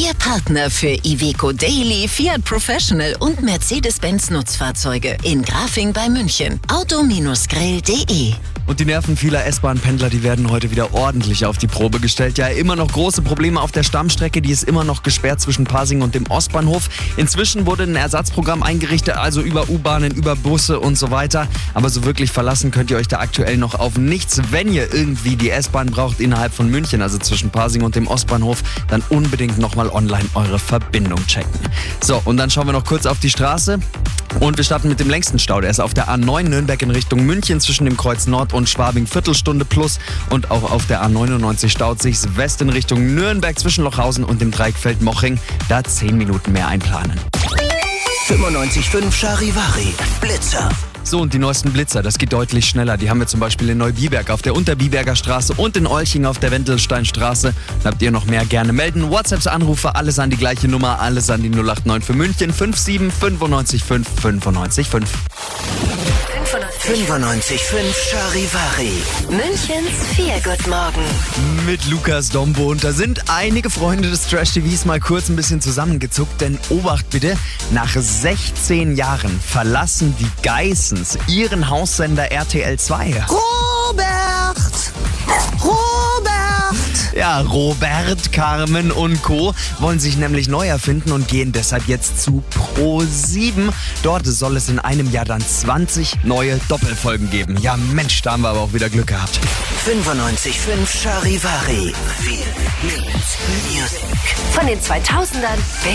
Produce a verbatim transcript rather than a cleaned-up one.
Ihr Partner für Iveco Daily, Fiat Professional und Mercedes-Benz Nutzfahrzeuge in Grafing bei München. auto grill punkt de. Und die Nerven vieler S-Bahn-Pendler, die werden heute wieder ordentlich auf die Probe gestellt. Ja, immer noch große Probleme auf der Stammstrecke, die ist immer noch gesperrt zwischen Pasing und dem Ostbahnhof. Inzwischen wurde ein Ersatzprogramm eingerichtet, also über U-Bahnen, über Busse und so weiter. Aber so wirklich verlassen könnt ihr euch da aktuell noch auf nichts. Wenn ihr irgendwie die S-Bahn braucht innerhalb von München, also zwischen Pasing und dem Ostbahnhof, dann unbedingt nochmal online eure Verbindung checken. So, und dann schauen wir noch kurz auf die Straße. Und wir starten mit dem längsten Stau. Der ist auf der A neun Nürnberg in Richtung München zwischen dem Kreuz Nord und Schwabing Viertelstunde plus. Und auch auf der A neunundneunzig staut sich's West in Richtung Nürnberg zwischen Lochhausen und dem Dreieck Feldmoching. Da zehn Minuten mehr einplanen. fünfundneunzig Komma fünf Charivari Blitzer. So, und die neuesten Blitzer, das geht deutlich schneller. Die haben wir zum Beispiel in Neubiberg auf der Unterbiberger Straße und in Olching auf der Wendelsteinstraße. Da habt ihr noch mehr, gerne melden. WhatsApps, Anrufe, alles an die gleiche Nummer, alles an die null acht neun für München fünf sieben fünfundneunzig fünf fünfundneunzig fünf. fünfundneunzig Komma fünf Charivari. Münchens Feelgood-Morgen. Mit Lukas Dombo. Und da sind einige Freunde des Trash-T Vs mal kurz ein bisschen zusammengezuckt. Denn Obacht bitte, nach sechzehn Jahren verlassen die Geissens ihren Haussender R T L zwei. Robert! Robert! Ja, Robert, Carmen und Co. wollen sich nämlich neu erfinden und gehen deshalb jetzt zu Pro sieben. Dort soll es in einem Jahr dann zwanzig neue Doppelfolgen geben. Ja Mensch, da haben wir aber auch wieder Glück gehabt. fünfundneunzig Komma fünf Charivari. Viel Music. Von den zweitausendern bis